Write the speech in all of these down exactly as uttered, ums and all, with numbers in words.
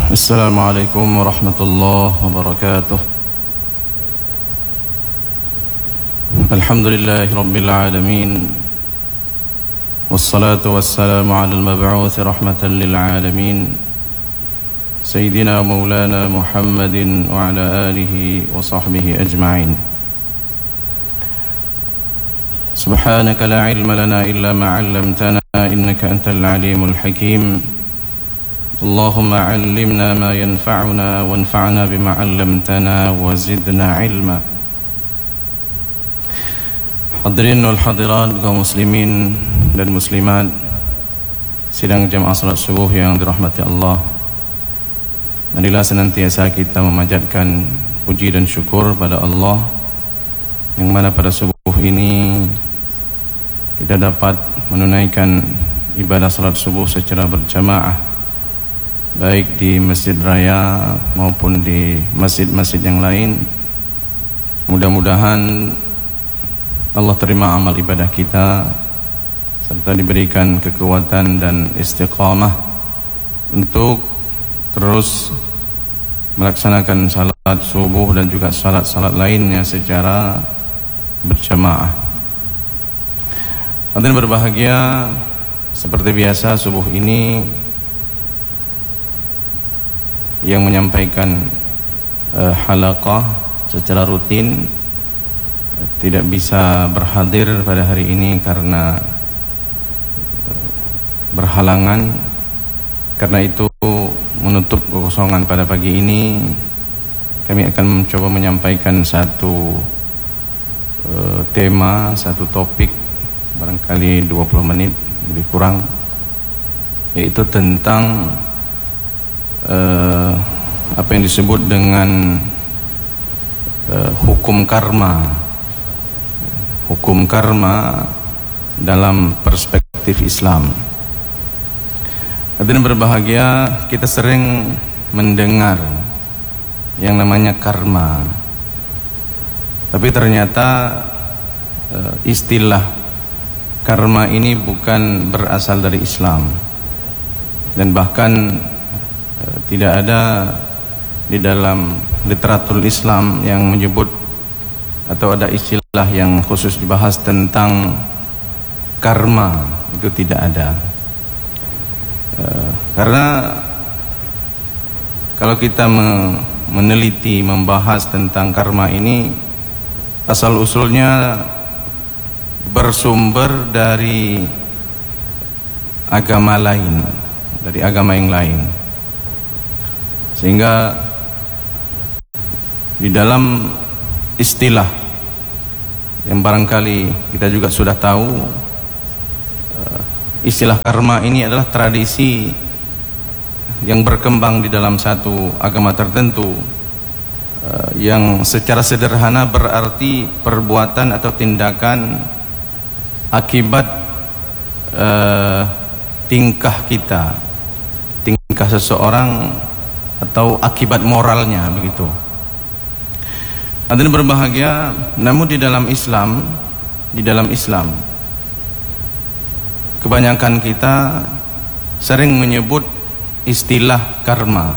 Assalamualaikum warahmatullahi wabarakatuh. Alhamdulillahi rabbil alamin. Wassalatu wassalamu ala al-mab'uuthi rahmatan lil alamin, Sayyidina Maulana Muhammadin wa ala alihi wa sahbihi ajma'in. Subhanaka la ilma lana illa ma 'allamtana innaka antal alimul hakim. Allahumma 'allimna ma yanfa'una wanfa'na bima 'allamtana wa zidna 'ilma. Hadirin wal hadirat, kaum muslimin dan muslimat sidang jamaah salat subuh yang dirahmati Allah, marilah senantiasa kita memanjatkan puji dan syukur pada Allah, yang mana pada subuh ini kita dapat menunaikan ibadah salat subuh secara berjamaah, baik di Masjid Raya maupun di masjid-masjid yang lain. Mudah-mudahan Allah terima amal ibadah kita serta diberikan kekuatan dan istiqamah untuk terus melaksanakan salat subuh dan juga salat-salat lainnya secara berjamaah. Hadirin berbahagia, seperti biasa subuh ini yang menyampaikan uh, halaqah secara rutin tidak bisa berhadir pada hari ini karena berhalangan. Karena itu, menutup kekosongan pada pagi ini, kami akan mencoba menyampaikan satu uh, tema, satu topik, barangkali dua puluh menit lebih kurang, yaitu tentang uh, apa yang disebut dengan uh, hukum karma. Hukum karma dalam perspektif Islam. Hadirin berbahagia, kita sering mendengar yang namanya karma, tapi ternyata istilah karma ini bukan berasal dari Islam, dan bahkan tidak ada di dalam literatur Islam yang menyebut atau ada istilah yang khusus dibahas tentang karma. Itu tidak ada. E, karena kalau kita me meneliti, membahas tentang karma ini, asal usulnya bersumber dari agama lain, dari agama yang lain, sehingga di dalam istilah yang barangkali kita juga sudah tahu, istilah karma ini adalah tradisi yang berkembang di dalam satu agama tertentu, yang secara sederhana berarti perbuatan atau tindakan akibat uh, tingkah kita, tingkah seseorang, atau akibat moralnya, begitu. Hadirin berbahagia, namun di dalam Islam, di dalam Islam, kebanyakan kita sering menyebut istilah karma.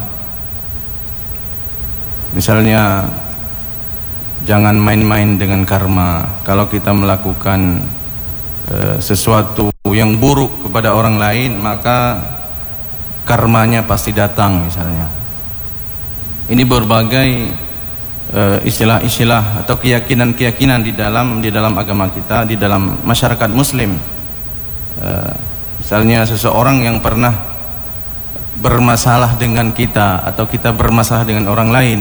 Misalnya, jangan main-main dengan karma. Kalau kita melakukan e, sesuatu yang buruk kepada orang lain, maka karmanya pasti datang, misalnya. Ini berbagai istilah-istilah atau keyakinan-keyakinan di dalam di dalam agama kita, di dalam masyarakat Muslim. Uh, misalnya seseorang yang pernah bermasalah dengan kita atau kita bermasalah dengan orang lain,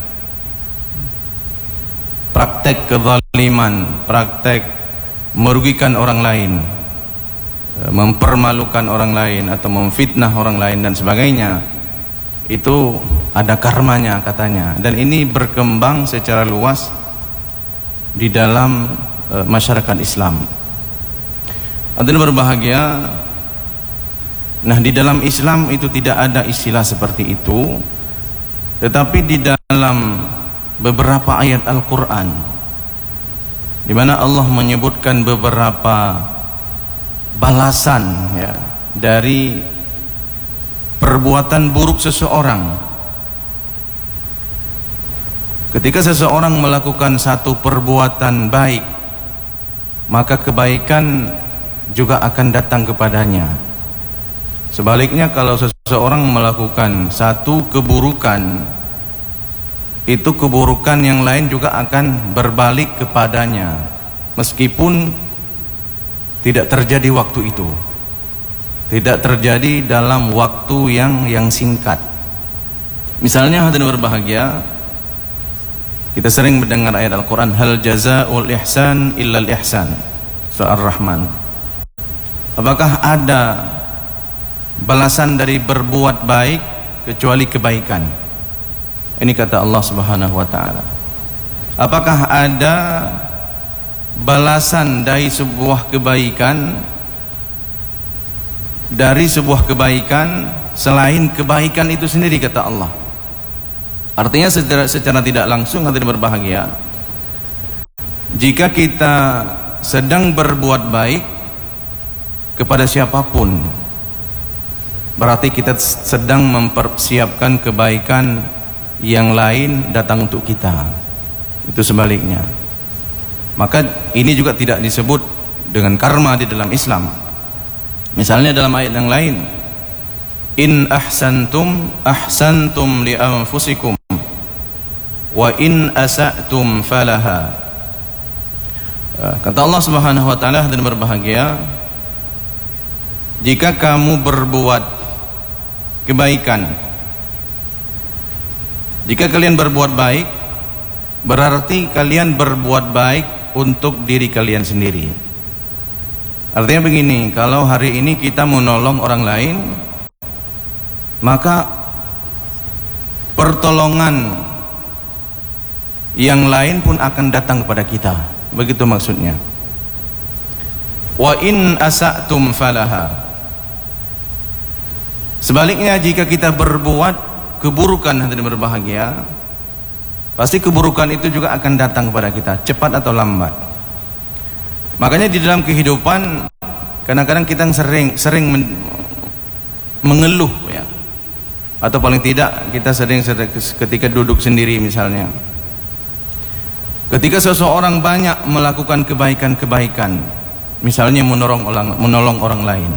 praktek kezaliman, praktek merugikan orang lain, uh, mempermalukan orang lain atau memfitnah orang lain dan sebagainya, itu ada karmanya katanya. Dan ini berkembang secara luas di dalam e, masyarakat Islam. Hadirin berbahagia, nah di dalam Islam itu tidak ada istilah seperti itu, tetapi di dalam beberapa ayat Al-Quran, di mana Allah menyebutkan beberapa balasan ya dari perbuatan buruk seseorang. Ketika seseorang melakukan satu perbuatan baik, maka kebaikan juga akan datang kepadanya. Sebaliknya, kalau seseorang melakukan satu keburukan, itu keburukan yang lain juga akan berbalik kepadanya, meskipun tidak terjadi waktu itu, tidak terjadi dalam waktu yang yang singkat. Misalnya, hadirin berbahagia, kita sering mendengar ayat Al-Quran, hal jazaa'ul ihsan illal ihsan, surah Ar-Rahman. Apakah ada balasan dari berbuat baik kecuali kebaikan? Ini kata Allah Subhanahu wa taala. Apakah ada balasan dari sebuah kebaikan dari sebuah kebaikan selain kebaikan itu sendiri, kata Allah. Artinya secara, secara tidak langsung, hadirin berbahagia, jika kita sedang berbuat baik kepada siapapun, berarti kita sedang mempersiapkan kebaikan yang lain datang untuk kita. Itu sebaliknya. Maka ini juga tidak disebut dengan karma di dalam Islam. Misalnya dalam ayat yang lain, in ahsantum ahsantum li anfusikum wa in asa'tum falaha. Kata Allah Subhanahu wa taala, dan berbahagia, jika kamu berbuat kebaikan, jika kalian berbuat baik, berarti kalian berbuat baik untuk diri kalian sendiri. Artinya begini, kalau hari ini kita menolong orang lain, maka pertolongan yang lain pun akan datang kepada kita. Begitu maksudnya. Wa in asa'tum falaha. Sebaliknya, jika kita berbuat keburukan, hadirin berbahagia, pasti keburukan itu juga akan datang kepada kita, cepat atau lambat. Makanya di dalam kehidupan kadang-kadang kita sering sering men mengeluh, ya, atau paling tidak kita sering ketika duduk sendiri misalnya, ketika seseorang banyak melakukan kebaikan-kebaikan, misalnya menolong orang, menolong orang lain,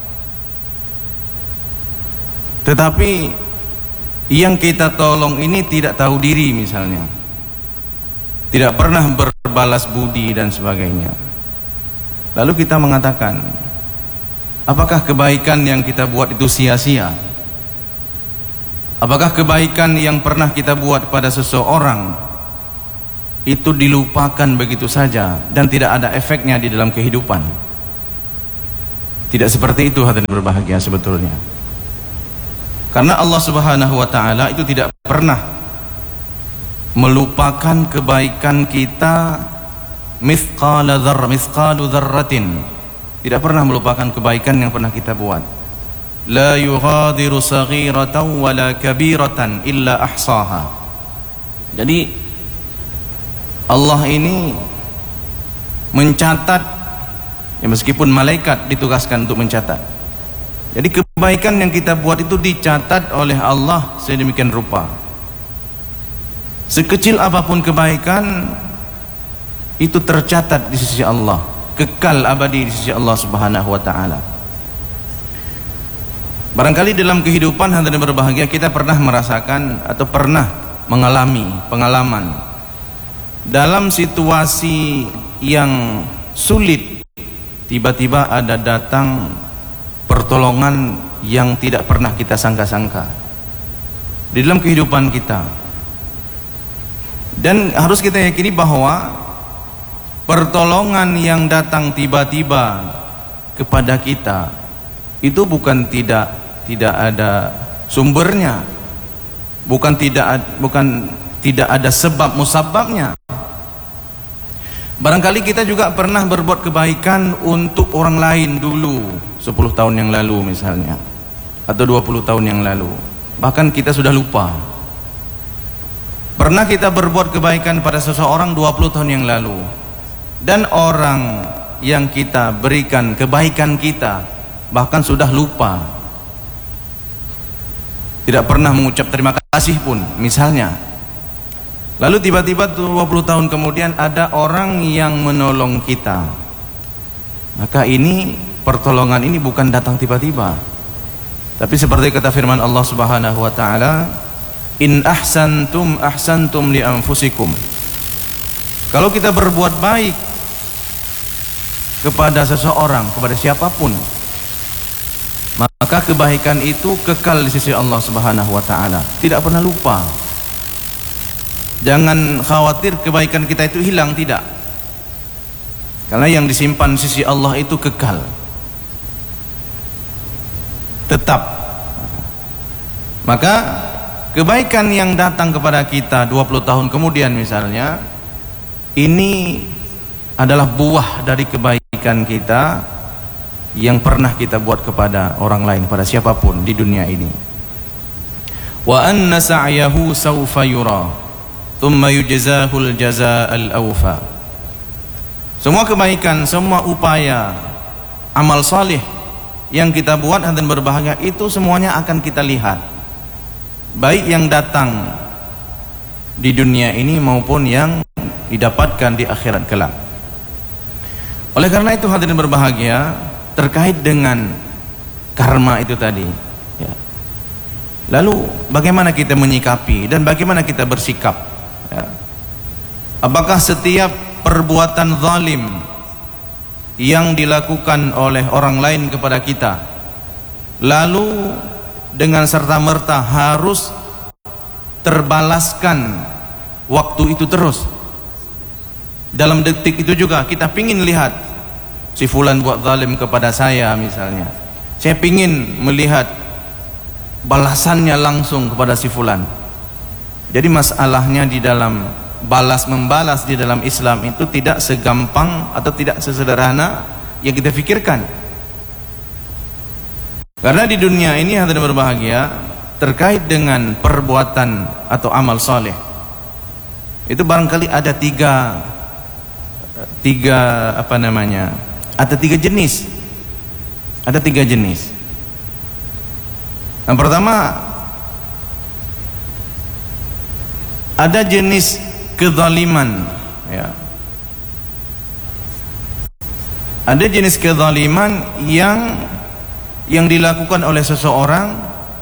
tetapi yang kita tolong ini tidak tahu diri misalnya, tidak pernah berbalas budi dan sebagainya. Lalu kita mengatakan, apakah kebaikan yang kita buat itu sia-sia? Apakah kebaikan yang pernah kita buat pada seseorang itu dilupakan begitu saja dan tidak ada efeknya di dalam kehidupan? Tidak seperti itu, hadirin berbahagia, sebetulnya. Karena Allah Subhanahu wa taala itu tidak pernah melupakan kebaikan kita mithqala dzarrah, mithqalu dzarratin. Tidak pernah melupakan kebaikan yang pernah kita buat. La yughadiru saghiratan wala kabiratan illa ahsaha. Jadi Allah ini mencatat, ya, meskipun malaikat ditugaskan untuk mencatat. Jadi kebaikan yang kita buat itu dicatat oleh Allah sedemikian rupa. Sekecil apapun kebaikan itu tercatat di sisi Allah, kekal abadi di sisi Allah Subhanahu wa taala. Barangkali dalam kehidupan, hadirin berbahagia, kita pernah merasakan atau pernah mengalami pengalaman dalam situasi yang sulit, tiba-tiba ada datang pertolongan yang tidak pernah kita sangka-sangka di dalam kehidupan kita. Dan harus kita yakini bahwa pertolongan yang datang tiba-tiba kepada kita itu bukan tidak tidak ada sumbernya, bukan tidak bukan tidak ada sebab musababnya. Barangkali kita juga pernah berbuat kebaikan untuk orang lain dulu, sepuluh tahun yang lalu misalnya, atau dua puluh tahun yang lalu, bahkan kita sudah lupa. Pernah kita berbuat kebaikan pada seseorang dua puluh tahun yang lalu, dan orang yang kita berikan kebaikan kita bahkan sudah lupa. tidak pernah mengucap terima kasih pun misalnya. Lalu tiba-tiba dua puluh tahun kemudian ada orang yang menolong kita, maka ini pertolongan ini bukan datang tiba-tiba, tapi seperti kata firman Allah Subhanahu wa taala, in ahsantum ahsantum li anfusikum. Kalau kita berbuat baik kepada seseorang, kepada siapapun, maka kebaikan itu kekal di sisi Allah Subhanahu wa taala, tidak pernah lupa. Jangan khawatir kebaikan kita itu hilang, tidak. Karena yang disimpan di sisi Allah itu kekal, tetap. Maka kebaikan yang datang kepada kita dua puluh tahun kemudian misalnya, ini adalah buah dari kebaikan kita yang pernah kita buat kepada orang lain, pada siapapun di dunia ini. Wa anna sa'yahu sawfa yura thumma yujzahul jazaa'al awfa. Semua kebaikan, semua upaya amal salih yang kita buat dan berbahagia itu semuanya akan kita lihat, baik yang datang di dunia ini maupun yang didapatkan di akhirat kelak. Oleh karena itu hadirin berbahagia, terkait dengan karma itu tadi ya. Lalu bagaimana kita menyikapi dan bagaimana kita bersikap ya? Apakah setiap perbuatan zalim yang dilakukan oleh orang lain kepada kita lalu dengan serta-merta harus terbalaskan waktu itu terus? Dalam detik itu juga kita pingin lihat si fulan buat zalim kepada saya misalnya, saya pingin melihat balasannya langsung kepada si fulan. Jadi masalahnya di dalam balas membalas di dalam Islam itu tidak segampang atau tidak sesederhana yang kita pikirkan. Karena di dunia ini yang tidak berbahagia terkait dengan perbuatan atau amal soleh itu barangkali ada tiga tiga apa namanya ada tiga jenis ada tiga jenis. Yang pertama, ada jenis kezaliman ya. Ada jenis kezaliman yang yang dilakukan oleh seseorang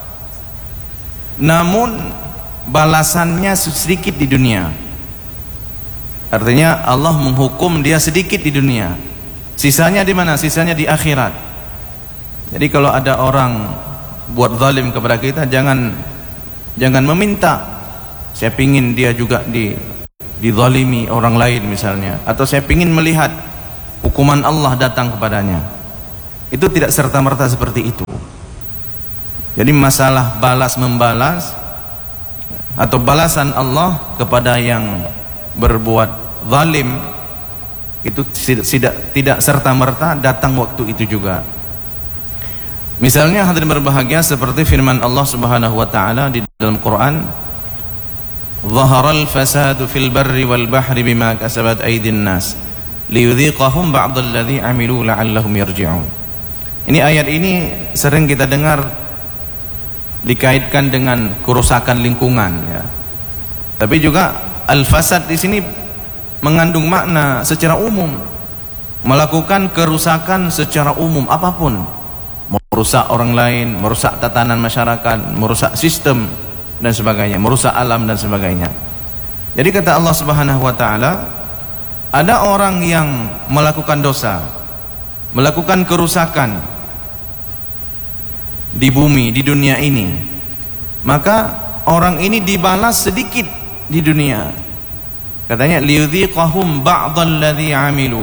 namun balasannya sedikit di dunia. Artinya Allah menghukum dia sedikit di dunia, sisanya di mana? Sisanya di akhirat. Jadi kalau ada orang buat zalim kepada kita, jangan jangan meminta saya pingin dia juga di dizalimi orang lain misalnya, atau saya pingin melihat hukuman Allah datang kepadanya. Itu tidak serta-merta seperti itu. Jadi masalah balas membalas atau balasan Allah kepada yang berbuat zalim itu tidak tidak serta-merta datang waktu itu juga. Misalnya hadirin berbahagia seperti firman Allah Subhanahu wa taala di dalam Quran, "Dhaharal fasadu fil barri wal bahri bima kasabat aydin nas liyudhiqahum ba'dal ladzi 'amilu la'allahum yarji'un." Ini ayat ini sering kita dengar dikaitkan dengan kerusakan lingkungan ya. Tapi juga al-fasad di sini mengandung makna secara umum, melakukan kerusakan secara umum apapun, merusak orang lain, merusak tatanan masyarakat, merusak sistem dan sebagainya, merusak alam dan sebagainya. Jadi kata Allah Subhanahu wa taala, ada orang yang melakukan dosa, melakukan kerusakan di bumi, di dunia ini, maka orang ini dibalas sedikit di dunia. Katanya liyudhiqahum ba'dal ladzi 'amilu.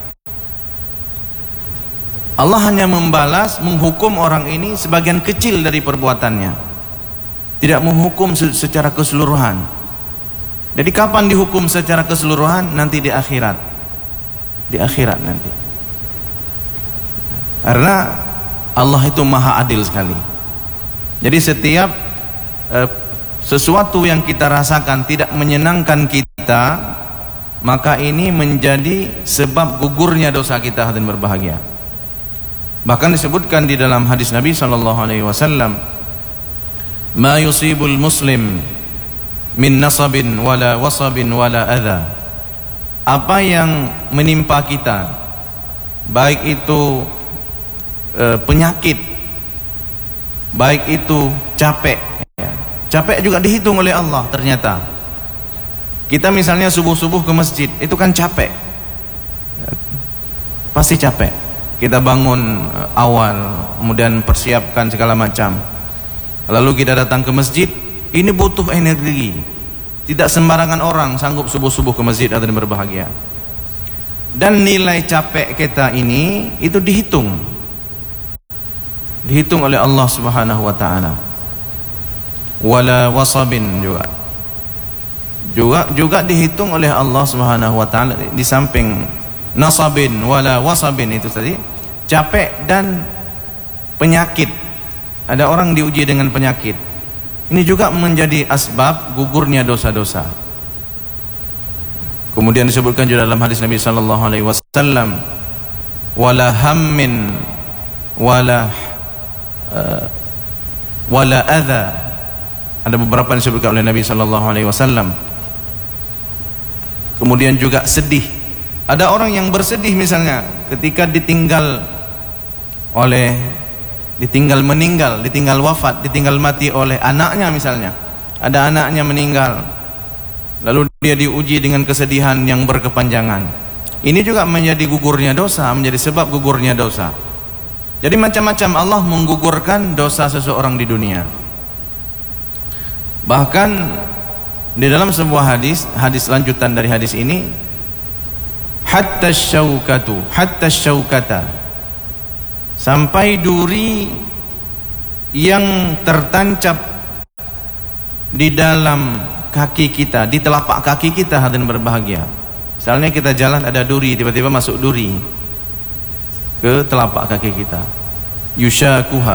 Allah hanya membalas, menghukum orang ini sebagian kecil dari perbuatannya, tidak menghukum secara keseluruhan. Jadi kapan dihukum secara keseluruhan? Nanti di akhirat. Di akhirat nanti. Karena Allah itu maha adil sekali. Jadi setiap eh, sesuatu yang kita rasakan tidak menyenangkan kita, maka ini menjadi sebab gugurnya dosa kita hadirin berbahagia. Bahkan disebutkan di dalam hadis Nabi sallallahu alaihi wasallam, ma yusibul muslim min nasabin wala wasabin wala adha. Apa yang menimpa kita, baik itu e, penyakit, baik itu capek, ya. Capek juga dihitung oleh Allah. Ternyata kita misalnya subuh-subuh ke masjid, itu kan capek, pasti capek. Kita bangun awal, kemudian persiapkan segala macam, lalu kita datang ke masjid. Ini butuh energi. Tidak sembarangan orang sanggup subuh-subuh ke masjid atau berbahagia. Dan nilai capek kita ini itu dihitung, dihitung oleh Allah Subhanahu wa taala. Wala wasabin juga. Juga juga dihitung oleh Allah Subhanahu wa taala. Di samping nasabin wala wasabin itu tadi, capek dan penyakit. Ada orang diuji dengan penyakit. Ini juga menjadi asbab gugurnya dosa-dosa. Kemudian disebutkan juga dalam hadis Nabi sallallahu alaihi wasallam, wala hammin wala uh, wala adha. Ada beberapa yang disebutkan oleh Nabi sallallahu alaihi wasallam. Kemudian juga sedih. Ada orang yang bersedih misalnya ketika ditinggal oleh ditinggal meninggal, ditinggal wafat, ditinggal mati oleh anaknya misalnya. Ada anaknya meninggal, lalu dia diuji dengan kesedihan yang berkepanjangan. Ini juga menjadi gugurnya dosa, menjadi sebab gugurnya dosa. Jadi macam-macam Allah menggugurkan dosa seseorang di dunia. Bahkan di dalam sebuah hadis, hadis lanjutan dari hadis ini, hatta syaukatu, hatta syaukata, sampai duri yang tertancap di dalam kaki kita, di telapak kaki kita, hadirin berbahagia. Misalnya kita jalan ada duri, tiba-tiba masuk duri ke telapak kaki kita, yushakuha.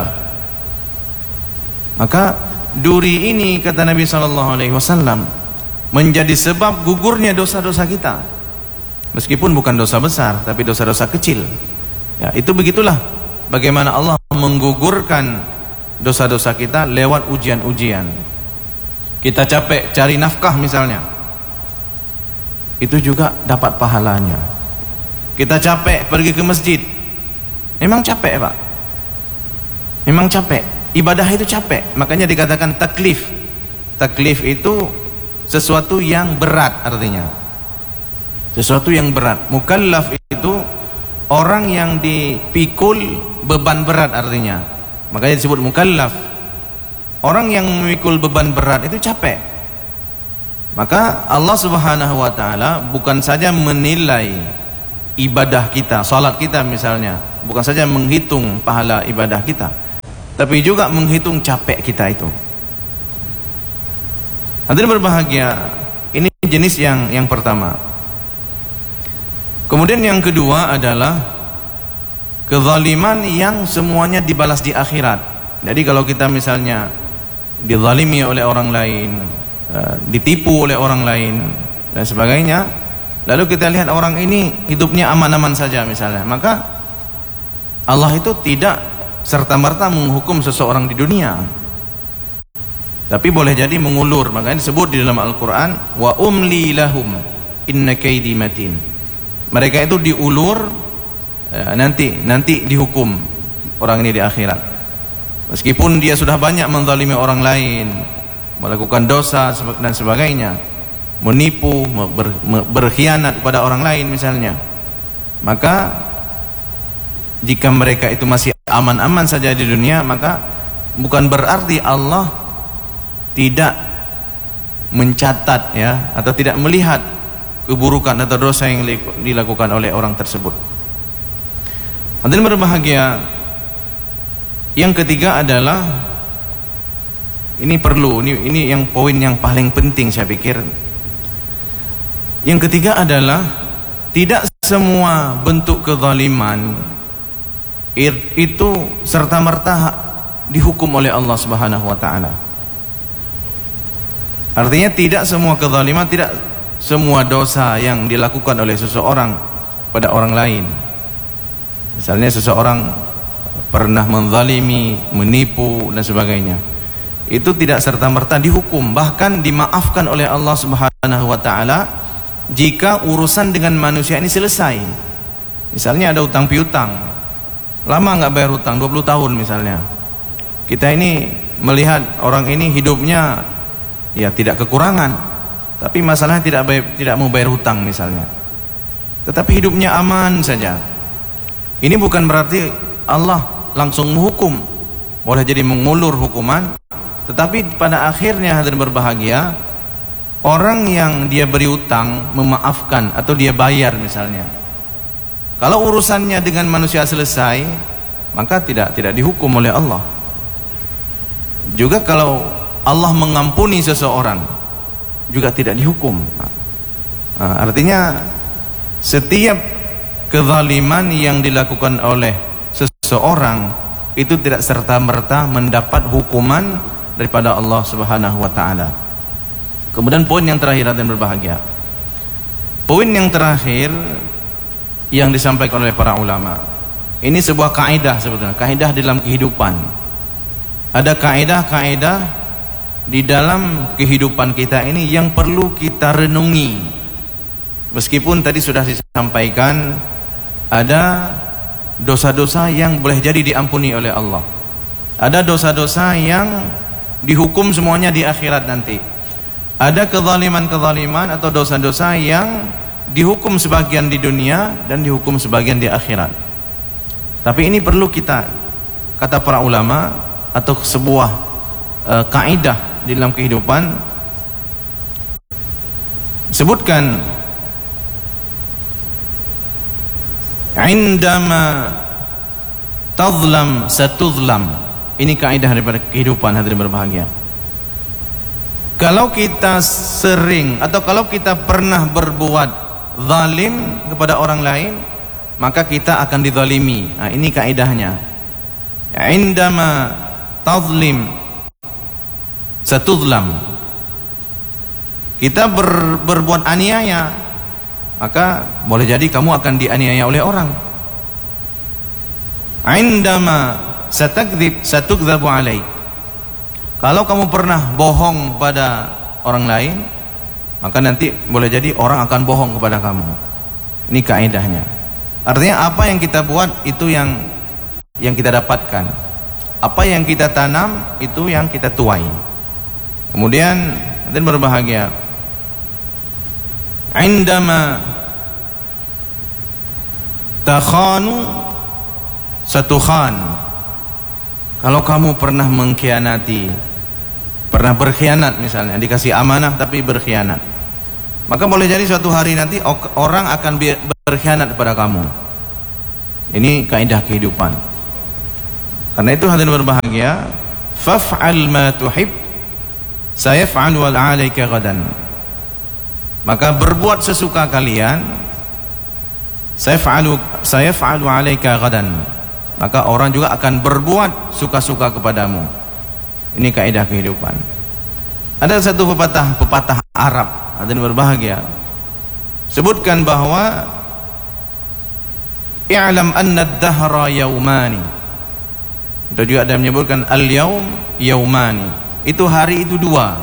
Maka duri ini, kata Nabi sallallahu alaihi wasallam, menjadi sebab gugurnya dosa-dosa kita. Meskipun bukan dosa besar, tapi dosa-dosa kecil. Ya, itu begitulah bagaimana Allah menggugurkan dosa-dosa kita lewat ujian-ujian. Kita capek cari nafkah misalnya, itu juga dapat pahalanya. Kita capek pergi ke masjid, memang capek Pak, memang capek. Ibadah itu capek, makanya dikatakan taklif. Taklif itu sesuatu yang berat artinya, sesuatu yang berat. Mukallaf itu orang yang dipikul beban berat artinya, makanya disebut mukallaf. Orang yang memikul beban berat itu capek. Maka Allah Subhanahu wa taala bukan saja menilai ibadah kita, salat kita misalnya, bukan saja menghitung pahala ibadah kita, tapi juga menghitung capek kita itu. Hadirin berbahagia, ini jenis yang yang pertama. Kemudian yang kedua adalah kezaliman yang semuanya dibalas di akhirat. Jadi kalau kita misalnya dizalimi oleh orang lain, ditipu oleh orang lain dan sebagainya, lalu kita lihat orang ini hidupnya aman-aman saja misalnya, maka Allah itu tidak serta-merta menghukum seseorang di dunia, tapi boleh jadi mengulur. Makanya disebut di dalam Al-Quran, wa umli lahum inna kaidi matin. Mereka itu diulur, nanti nanti dihukum orang ini di akhirat. Meskipun dia sudah banyak menzalimi orang lain, melakukan dosa dan sebagainya, menipu, ber, berkhianat kepada orang lain misalnya, maka jika mereka itu masih aman-aman saja di dunia, maka bukan berarti Allah tidak mencatat ya, atau tidak melihat keburukan atau dosa yang dilakukan oleh orang tersebut. Hadirin berbahagia, yang ketiga adalah, ini perlu, ini ini yang poin yang paling penting saya pikir. Yang ketiga adalah tidak semua bentuk kezaliman itu serta-merta dihukum oleh Allah Subhanahu wa taala. Artinya tidak semua kezaliman, tidak semua dosa yang dilakukan oleh seseorang pada orang lain. Misalnya seseorang pernah menzalimi, menipu dan sebagainya, itu tidak serta-merta dihukum, bahkan dimaafkan oleh Allah Subhanahu wa taala jika urusan dengan manusia ini selesai. Misalnya ada utang piutang, lama nggak bayar utang, dua puluh tahun misalnya. Kita ini melihat orang ini hidupnya ya tidak kekurangan, tapi masalahnya tidak bayar, tidak mau bayar hutang misalnya, tetapi hidupnya aman saja. Ini bukan berarti Allah langsung menghukum, boleh jadi mengulur hukuman. Tetapi pada akhirnya hadirin berbahagia, orang yang dia beri utang memaafkan atau dia bayar misalnya, kalau urusannya dengan manusia selesai, maka tidak tidak dihukum oleh Allah. Juga kalau Allah mengampuni seseorang, juga tidak dihukum. Nah, artinya setiap kezaliman yang dilakukan oleh seseorang itu tidak serta-merta mendapat hukuman daripada Allah Subhanahu wa taala. Kemudian poin yang terakhir dan berbahagia. Poin yang terakhir yang disampaikan oleh para ulama. Ini sebuah kaidah sebetulnya, kaidah dalam kehidupan. Ada kaidah-kaidah di dalam kehidupan kita ini yang perlu kita renungi. Meskipun tadi sudah disampaikan ada dosa-dosa yang boleh jadi diampuni oleh Allah. Ada dosa-dosa yang dihukum semuanya di akhirat nanti. Ada kezaliman-kezaliman atau dosa-dosa yang dihukum sebagian di dunia dan dihukum sebagian di akhirat. Tapi ini perlu kita, kata para ulama, atau sebuah uh, kaidah di dalam kehidupan, sebutkan indama tazlam satuzlam. Ini kaidah daripada kehidupan hadirin berbahagia. Kalau kita sering atau kalau kita pernah berbuat zalim kepada orang lain, maka kita akan dizalimi. Nah, ini kaidahnya. Indama tazlim satuzlam. Kita ber, berbuat aniaya, maka boleh jadi kamu akan dianiaya oleh orang. Indama satakdzib satukdzabu alaik. Kalau kamu pernah bohong pada orang lain, maka nanti boleh jadi orang akan bohong kepada kamu. Ini kaidahnya. Artinya apa yang kita buat itu yang yang kita dapatkan. Apa yang kita tanam itu yang kita tuai. Kemudian dan berbahagia. Indama takhanu satukhan. Kalau kamu pernah mengkhianati, pernah berkhianat misalnya, dikasih amanah tapi berkhianat, maka boleh jadi suatu hari nanti orang akan berkhianat kepada kamu. Ini kaidah kehidupan. Karena itu hadirin berbahagia, faf'al ma tuhib sayaf'alu wal 'alaika ghadan. Maka berbuat sesuka kalian, sayaf'alu sayaf'alu 'alaika ghadan. Maka orang juga akan berbuat suka-suka kepadamu. Ini kaidah kehidupan. Ada satu pepatah pepatah Arab, hadirin berbahagia, sebutkan bahwa i'lam anna ad-dahra yaumani. Itu juga ada menyebutkan al-yaum yaumani. Itu hari itu dua.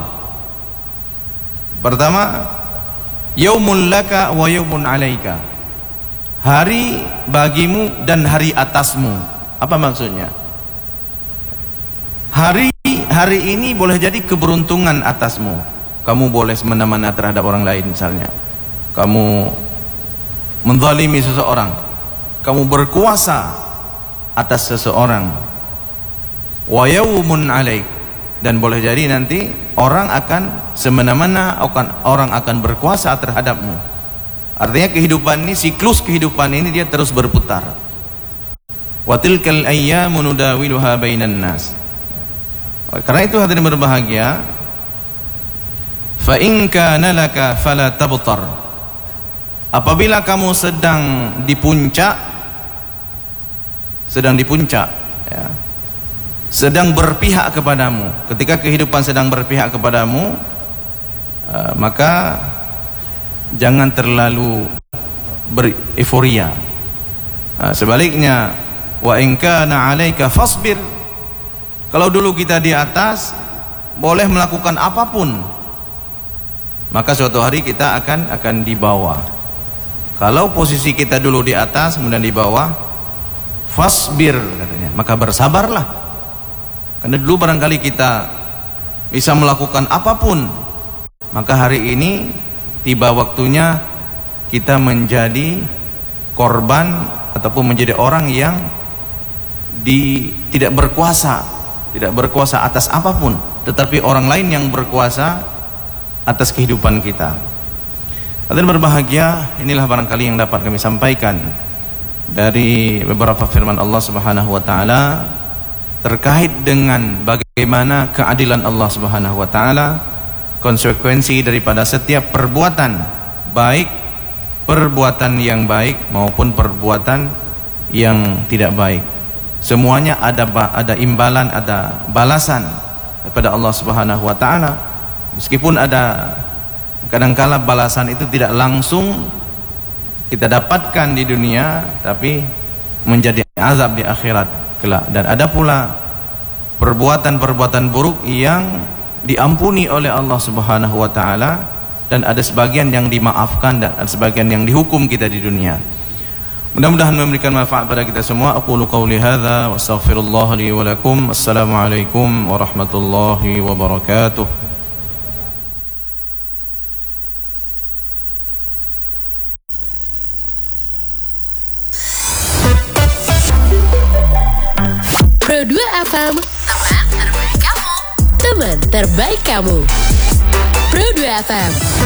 Pertama, yaumun laka wa yaumun alaika. Hari bagimu dan hari atasmu. Apa maksudnya? Hari hari ini boleh jadi keberuntungan atasmu. Kamu boleh semena-mena terhadap orang lain misalnya. Kamu menzalimi seseorang. Kamu berkuasa atas seseorang. Wa yaumun alaik. Dan boleh jadi nanti orang akan semena-mena, orang akan berkuasa terhadapmu. Artinya kehidupan ini, siklus kehidupan ini dia terus berputar. Wa tilkal ayyamu nudawiluha bainan nas. Karena itu hadirin berbahagia, fa in kana laka fala tabtar. Apabila kamu sedang di puncak, sedang di puncak, ya, sedang berpihak kepadamu, ketika kehidupan sedang berpihak kepadamu, uh, maka jangan terlalu bereforia. Nah, sebaliknya, wa in kana 'alaika fasbir. Kalau dulu kita di atas, boleh melakukan apapun, maka suatu hari kita akan akan di bawah. Kalau posisi kita dulu di atas kemudian di bawah, fasbir katanya, maka bersabarlah. Karena dulu barangkali kita bisa melakukan apapun, maka hari ini tiba waktunya kita menjadi korban ataupun menjadi orang yang di, tidak berkuasa, tidak berkuasa atas apapun, tetapi orang lain yang berkuasa atas kehidupan kita. Hadirin berbahagia, inilah barangkali yang dapat kami sampaikan dari beberapa firman Allah Subhanahu wa taala terkait dengan bagaimana keadilan Allah Subhanahu wa taala, konsekuensi daripada setiap perbuatan, baik perbuatan yang baik maupun perbuatan yang tidak baik. Semuanya ada ada imbalan, ada balasan daripada Allah Subhanahu wa taala. Meskipun ada kadangkala balasan itu tidak langsung kita dapatkan di dunia, tapi menjadi azab di akhirat kelak. Dan ada pula perbuatan-perbuatan buruk yang diampuni oleh Allah Subhanahu wa taala, dan ada sebagian yang dimaafkan dan ada sebagian yang dihukum kita di dunia. Mudah-mudahan memberikan manfaat pada kita semua. Aqulu qawli hadza wa astaghfirullah li wa lakum. Assalamualaikum warahmatullahi wabarakatuh. Pro dua F M, teman terbaik kamu. Teman terbaik kamu. Pro dua F M.